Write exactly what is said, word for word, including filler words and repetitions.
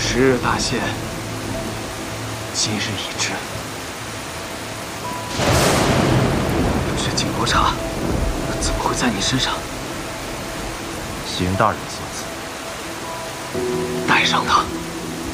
值日大限，今日已至。这锦罗茶怎么会在你身上？ 邢大人所赐。 带上它。